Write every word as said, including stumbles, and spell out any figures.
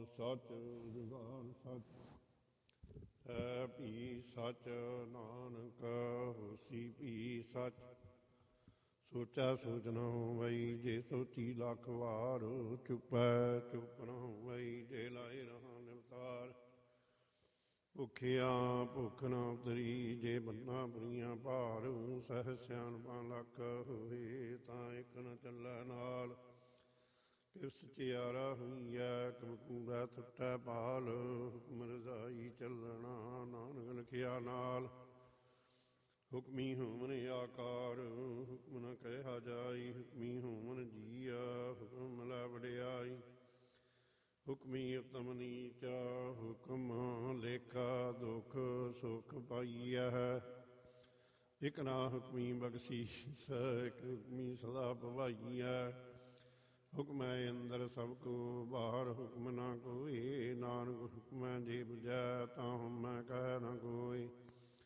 ਸੱਚ ਜੁਗਾਦ ਸੱਚ ਹੈ ਭੀ ਸੱਚ ਨਾਨਕ ਹੋਸੀ ਭੀ ਸੱਚ। ਸੋਚੈ ਸੋਚ ਨ ਹੋਵਈ ਜੇ ਸੋਚੀ ਲੱਖ ਵਾਰ। ਚੁੱਪੈ ਚੁੱਪ ਨ ਹੋਵਈ ਜੇ ਲਾਏ ਰਹਾ ਨਿਵਤਾਰ। ਭੁੱਖਿਆ ਭੁੱਖ ਨ ਉਤਰੀ ਜੇ ਬੰਨਾ ਬੁਰੀਆਂ ਭਾਰ। ਸਹਿ ਸਿਆਣਪਾਂ ਲੱਖ ਹੋਵੇ ਤਾਂ ਇੱਕ ਨ ਚੱਲੈ ਨਾਲ। ਕਿਵ ਸਚਿਆਰਾ ਹੋਈਐ ਕਿਵ ਕੂੜੈ ਟੁੱਟੈ ਪਾਲ। ਹੁਕਮ ਰਜ਼ਾਈ ਚੱਲਣਾ ਨਾਨਕ ਲਿਖਿਆ ਨਾਲ। ਹੁਕਮੀ ਹੋਵਨ ਆਕਾਰ ਹੁਕਮ ਨ ਕਹਿਆ ਜਾਈ। ਹੁਕਮੀ ਹੋਵਨ ਜੀਆ ਹੁਕਮ ਲੈ ਵਡਿਆਈ। ਹੁਕਮੀ ਉਤਮ ਨੀਚਾ ਹੁਕਮ ਲੇਖਾ ਦੁੱਖ ਸੁਖ ਪਾਈਐ। ਇਕ ਨਾ ਹੁਕਮੀ ਬਖਸ਼ੀਸ ਇਕ ਹੁਕਮੀ ਸਦਾ ਭਵਾਈਐ। ਹੁਕਮੈ ਅੰਦਰ ਸਭ ਕੋ ਬਾਹਰ ਹੁਕਮ ਨਾ ਕੋਈ। ਨਾਨਕ ਹੁਕਮੈ ਜੇ ਬੁਝੈ ਤਾਂ ਹਉਮੈ ਕਹਿ ਨਾ ਕੋਈ।